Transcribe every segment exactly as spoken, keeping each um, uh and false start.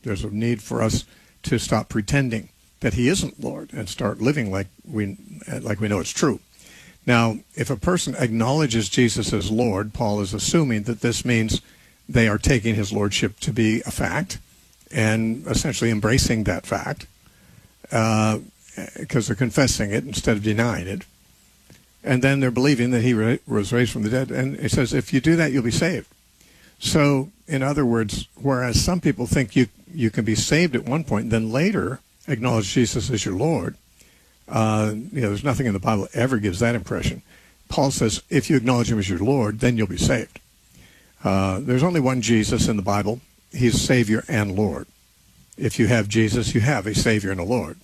There's a need for us to stop pretending that he isn't Lord and start living like we like we know it's true. Now, if a person acknowledges Jesus as Lord, Paul is assuming that this means they are taking his lordship to be a fact and essentially embracing that fact uh, because they're confessing it instead of denying it. And then they're believing that he ra- was raised from the dead. And it says, if you do that, you'll be saved. So, in other words, whereas some people think you, you can be saved at one point and then later acknowledge Jesus as your Lord, Uh, you know, there's nothing in the Bible that ever gives that impression. Paul says, if you acknowledge him as your Lord, then you'll be saved. Uh, there's only one Jesus in the Bible. He's Savior and Lord. If you have Jesus, you have a Savior and a Lord,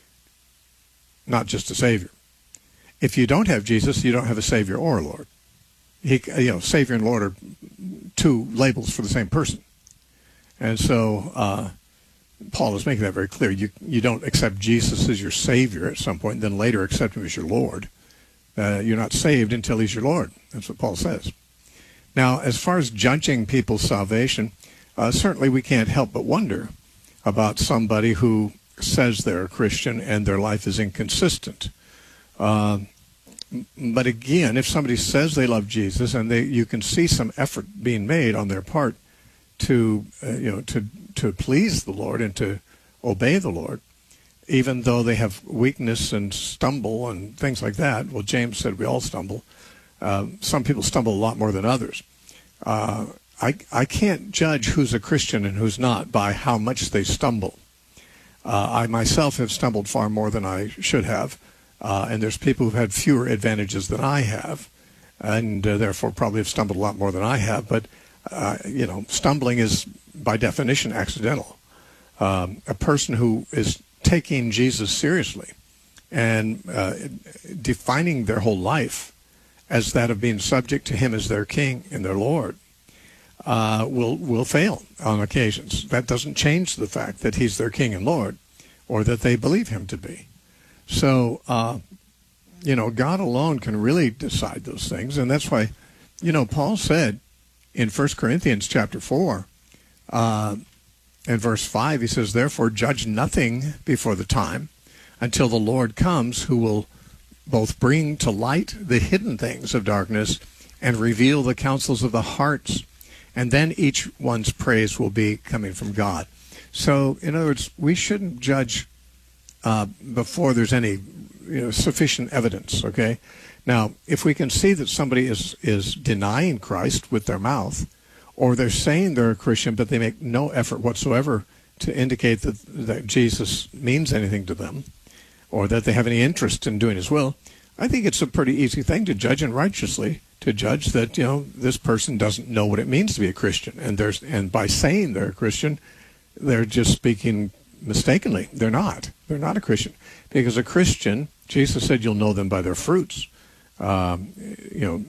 not just a Savior. If you don't have Jesus, you don't have a Savior or a Lord. He, you know, Savior and Lord are two labels for the same person. And so uh, Paul is making that very clear. You you don't accept Jesus as your Savior at some point, and then later accept him as your Lord. Uh, you're not saved until he's your Lord. That's what Paul says. Now, as far as judging people's salvation, uh, certainly we can't help but wonder about somebody who says they're a Christian and their life is inconsistent. Uh, but again, if somebody says they love Jesus and they, you can see some effort being made on their part to, uh, you know, to to please the Lord and to obey the Lord, even though they have weakness and stumble and things like that. Well, James said we all stumble. Uh, some people stumble a lot more than others. Uh, I, I can't judge who's a Christian and who's not by how much they stumble. Uh, I myself have stumbled far more than I should have, uh, and there's people who've had fewer advantages than I have, and uh, therefore probably have stumbled a lot more than I have. But, uh, you know, stumbling is by definition accidental. Um, a person who is taking Jesus seriously and uh, defining their whole life as that of being subject to him as their king and their Lord, uh, will will fail on occasions. That doesn't change the fact that he's their king and Lord, or that they believe him to be. So, uh, you know, God alone can really decide those things, and that's why, you know, Paul said in First Corinthians chapter four, uh, in verse five, he says, "Therefore judge nothing before the time, until the Lord comes, who will both bring to light the hidden things of darkness and reveal the counsels of the hearts. And then each one's praise will be coming from God." So, in other words, we shouldn't judge uh, before there's any you know, sufficient evidence, okay? Now, if we can see that somebody is, is denying Christ with their mouth, or they're saying they're a Christian, but they make no effort whatsoever to indicate that, that Jesus means anything to them, or that they have any interest in doing his will, I think it's a pretty easy thing to judge, and righteously to judge that, you know, this person doesn't know what it means to be a Christian. And there's and by saying they're a Christian, they're just speaking mistakenly. They're not. They're not a Christian. Because a Christian, Jesus said, you'll know them by their fruits. Um, you know,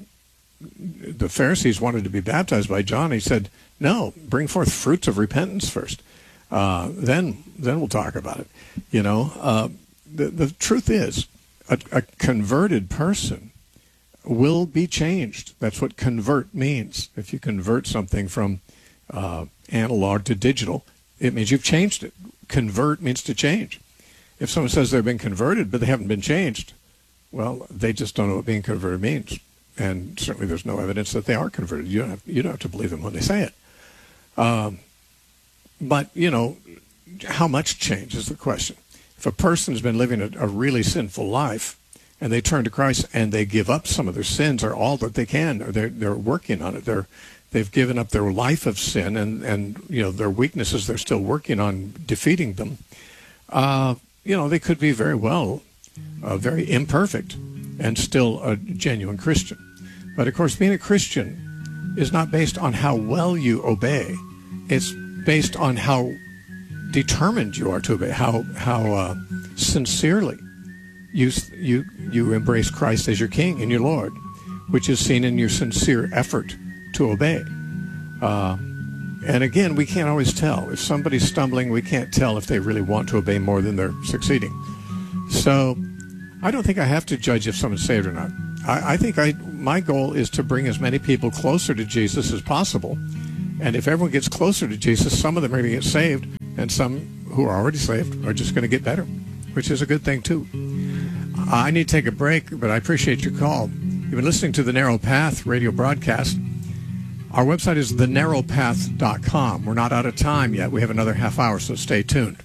the Pharisees wanted to be baptized by John. He said, no, bring forth fruits of repentance first. Uh, then then we'll talk about it. You know, uh, the, the truth is, a, a converted person will be changed. That's what convert means. If you convert something from uh, analog to digital, it means you've changed it. Convert means to change. If someone says they've been converted, but they haven't been changed, well, they just don't know what being converted means. And certainly there's no evidence that they are converted. You don't have, you don't have to believe them when they say it. Um, but, you know, how much change is the question. If a person has been living a, a really sinful life, and they turn to Christ and they give up some of their sins, or all that they can, or they're, they're working on it. They're, they've given up their life of sin, and, and you know, their weaknesses, they're still working on defeating them. Uh, you know, they could be very well, uh, very imperfect, and still a genuine Christian. But of course, being a Christian is not based on how well you obey. It's based on how determined you are to obey, how, how uh, sincerely You, you you embrace Christ as your King and your Lord, which is seen in your sincere effort to obey. Uh, and again, we can't always tell. If somebody's stumbling, we can't tell if they really want to obey more than they're succeeding. So I don't think I have to judge if someone's saved or not. I, I think I my goal is to bring as many people closer to Jesus as possible. And if everyone gets closer to Jesus, some of them are going to get saved, And some who are already saved are just going to get better, which is a good thing too. I need to take a break, but I appreciate your call. You've been listening to the Narrow Path radio broadcast. Our website is the narrow path dot com. We're not out of time yet. We have another half hour, so stay tuned.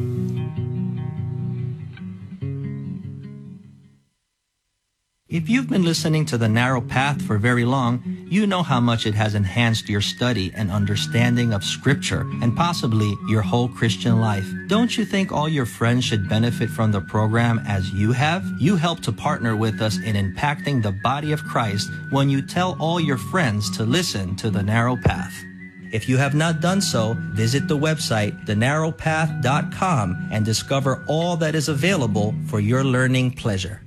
If you've been listening to The Narrow Path for very long, you know how much it has enhanced your study and understanding of Scripture and possibly your whole Christian life. Don't you think all your friends should benefit from the program as you have? You help to partner with us in impacting the body of Christ when you tell all your friends to listen to The Narrow Path. If you have not done so, visit the website the narrow path dot com and discover all that is available for your learning pleasure.